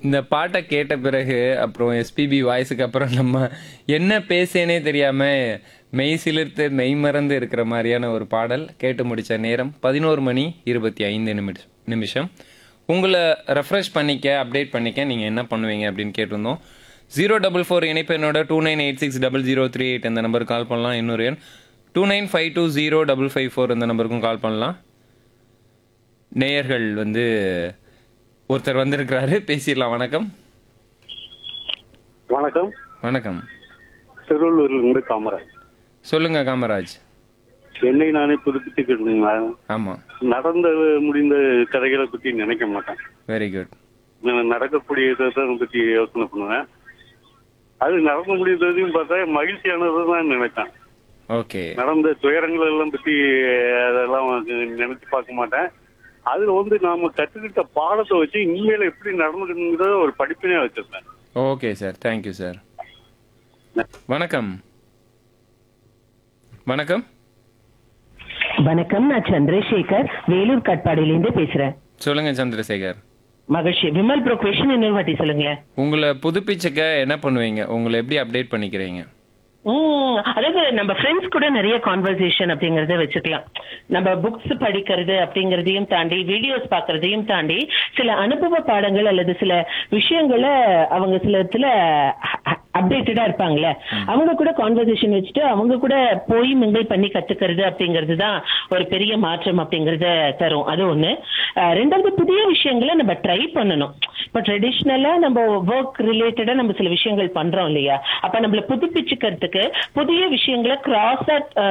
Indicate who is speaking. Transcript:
Speaker 1: இந்த பாட்டை கேட்ட பிறகு அப்புறம் எஸ்பிபி வாய்ஸுக்கு அப்புறம் நம்ம என்ன பேசேனே தெரியாம மெய் சிலிர்த்து மெய் மறந்து இருக்கிற மாதிரியான ஒரு பாடல் கேட்டு முடிச்ச நேரம் 11:25 நிமிஷம். உங்களை ரெஃப்ரெஷ் பண்ணிக்க அப்டேட் பண்ணிக்க நீங்கள் என்ன பண்ணுவீங்க அப்படின்னு கேட்டிருந்தோம். 044 இணைப்பு என்னோட 29860038 இந்த நம்பருக்கு கால் பண்ணலாம். இன்னொரு எண் 29520554 இந்த நம்பருக்கும் கால் பண்ணலாம். நேயர்கள் ஒருத்தர் வந்திருக்கிறாரு, பேசிடலாம். வணக்கம்.
Speaker 2: வணக்கம்.
Speaker 1: வணக்கம்.
Speaker 2: திருவள்ளூர்லேருந்து காமராஜ்.
Speaker 1: சொல்லுங்க காமராஜ்.
Speaker 2: என்னை நானே புதுப்பிச்சுக்கிட்டுங்களா?
Speaker 1: ஆமா,
Speaker 2: நடந்த முடிந்த கதைகளை பத்தி நினைக்க மாட்டேன்.
Speaker 1: Very good.
Speaker 2: நான் நடக்கக்கூடியதை பத்தி யோசனை பண்ணுவேன். அது நடக்க முடிந்ததையும் பார்த்தா மகிழ்ச்சியானதை தான் நினைப்பேன்.
Speaker 1: ஓகே.
Speaker 2: நடந்த துயரங்கள் எல்லாம் பத்தி அதெல்லாம் நினைச்சு பார்க்க மாட்டேன். அதுல நாம கற்றுக்கிட்ட பாடத்தை வச்சு இனிமேல எப்படி நடந்துக்கிறத ஒரு படிப்பினே வச்சிருப்பேன்.
Speaker 1: Okay sir, thank you sir. வணக்கம். வணக்கம்.
Speaker 3: வணக்கம், நான் சந்திரசேகர், வேலூர் கட்பாடியிலிருந்து பேசுறேன்.
Speaker 1: சொல்லுங்க சந்திரசேகர்.
Speaker 3: மகிழ்ச்சி. விமல் ப்ரோ, கொஸ்டின் இன்னொரு வாட்டி சொல்லுங்க.
Speaker 1: உங்களை புதுப்பிச்சுக்க என்ன பண்ணுவீங்க? உங்களை எப்படி அப்டேட் பண்ணிக்கிறீங்க?
Speaker 3: அதாவது நம்ம ஃப்ரெண்ட்ஸ் கூட நிறைய கான்வர்சேஷன் அப்படிங்கறத வச்சுக்கலாம். நம்ம புக்ஸ் படிக்கிறது அப்படிங்கறதையும் தாண்டி, வீடியோஸ் பாக்குறதையும் தாண்டி, சில அனுபவ பாடங்கள் அல்லது சில விஷயங்களை அவங்க சில அப்டேட்டடா இருப்பாங்கல்ல, அவங்க கூட கான்வர்சேஷன் வச்சுட்டு அவங்க கூட போய் மிங்கிள் பண்ணி கத்துக்கிறது அப்படிங்கிறது தான் ஒரு பெரிய மாற்றம் அப்படிங்கறத தரும். அது ஒண்ணு. ரெண்டாவது, புதிய விஷயங்களை நம்ம ட்ரை பண்ணணும். இப்ப ட்ரெடிஷ்னலா நம்ம ஒர்க் ரிலேட்டடா நம்ம சில விஷயங்கள் பண்றோம் இல்லையா, அப்ப நம்மள புதுப்பிச்சுக்கிறதுக்கு புதிய விஷயங்களை கிராஸா